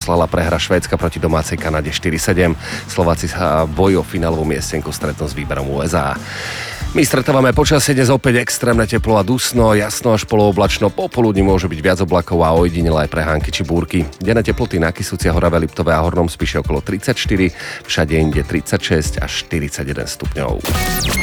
poslala prehra Švédska proti domácej Kanade 4-7. Slováci sa boji o finálovú miestenku stretnú s výberom USA. My stretávame počasie, dnes opäť extrémne teplo a dusno, jasno až polooblačno, popoludní môže byť viac oblakov a ojedinele aj prehánky či búrky. Denné teploty na Kysuci, Horave, Liptove a Hornom Spiši okolo 34, všade inde 36 až 41 stupňov.